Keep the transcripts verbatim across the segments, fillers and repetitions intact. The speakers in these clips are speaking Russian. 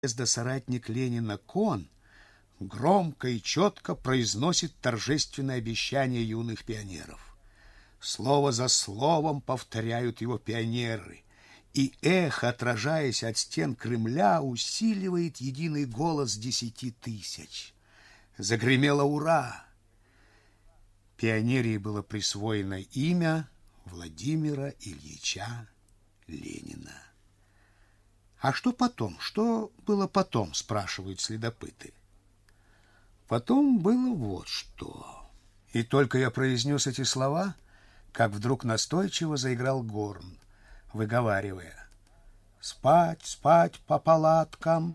соратник Ленина Кон громко и четко произносит торжественное обещание юных пионеров. Слово за словом повторяют его пионеры, и эхо, отражаясь от стен Кремля, усиливает единый голос десяти тысяч. Загремело «Ура!». Пионерии было присвоено имя Владимира Ильича Ленина. А что потом? Что было потом, спрашивают следопыты. Потом было вот что. И только я произнес эти слова, как вдруг настойчиво заиграл горн, выговаривая: «Спать, спать по палаткам».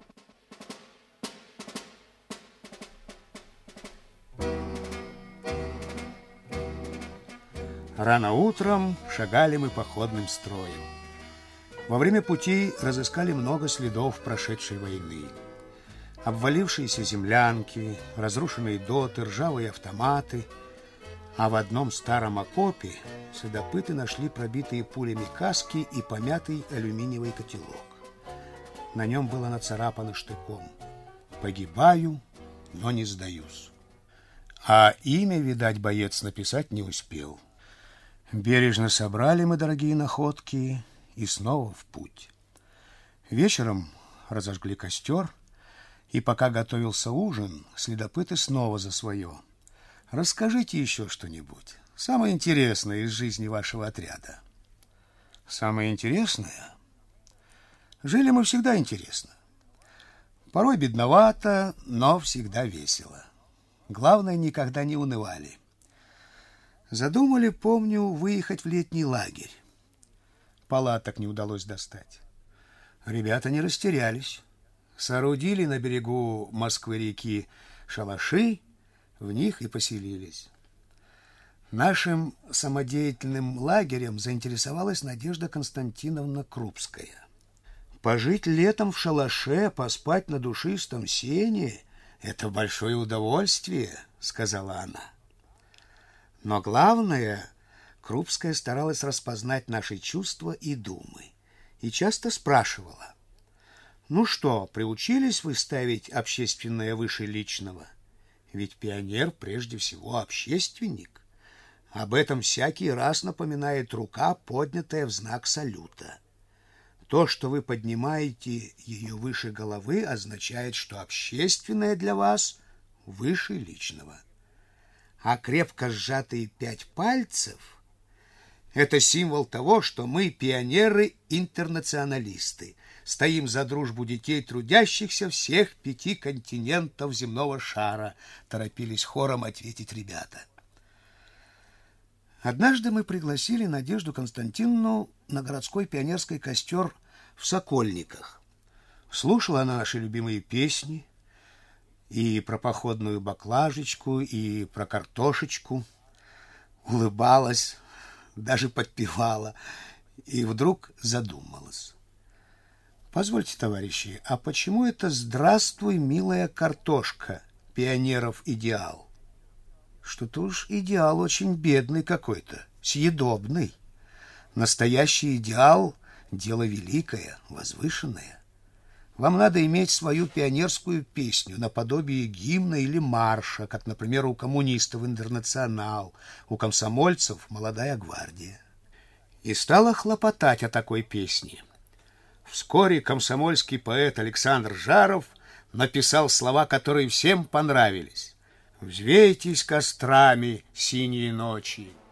Рано утром шагали мы походным строем. Во время пути разыскали много следов прошедшей войны. Обвалившиеся землянки, разрушенные доты, ржавые автоматы. А в одном старом окопе следопыты нашли пробитые пулями каски и помятый алюминиевый котелок. На нем было нацарапано штыком: «Погибаю, но не сдаюсь». А имя, видать, боец написать не успел. Бережно собрали мы дорогие находки и снова в путь. Вечером разожгли костер, и пока готовился ужин, следопыты снова за свое. Расскажите еще что-нибудь, самое интересное из жизни вашего отряда. Самое интересное? Жили мы всегда интересно. Порой бедновато, но всегда весело. Главное, никогда не унывали. Задумали, помню, выехать в летний лагерь. Палаток не удалось достать. Ребята не растерялись. Соорудили на берегу Москвы-реки шалаши, в них и поселились. Нашим самодеятельным лагерем заинтересовалась Надежда Константиновна Крупская. Пожить летом в шалаше, поспать на душистом сене — это большое удовольствие, сказала она. Но главное, Крупская старалась распознать наши чувства и думы и часто спрашивала: «Ну что, приучились вы ставить общественное выше личного? Ведь пионер прежде всего общественник. Об этом всякий раз напоминает рука, поднятая в знак салюта. То, что вы поднимаете ее выше головы, означает, что общественное для вас выше личного. А крепко сжатые пять пальцев — это символ того, что мы пионеры-интернационалисты, стоим за дружбу детей трудящихся всех пяти континентов земного шара», торопились хором ответить ребята. Однажды мы пригласили Надежду Константиновну на городской пионерский костер в Сокольниках. Слушала она наши любимые песни, и про походную баклажечку, и про картошечку, улыбалась, даже подпевала, и вдруг задумалась. Позвольте, товарищи, а почему это «Здравствуй, милая картошка» пионеров идеал? Что-то уж идеал очень бедный какой-то, съедобный. Настоящий идеал — дело великое, возвышенное. Вам надо иметь свою пионерскую песню наподобие гимна или марша, как, например, у коммунистов «Интернационал», у комсомольцев «Молодая гвардия». И стала хлопотать о такой песне. Вскоре комсомольский поэт Александр Жаров написал слова, которые всем понравились: «Взвейтесь кострами синие ночи,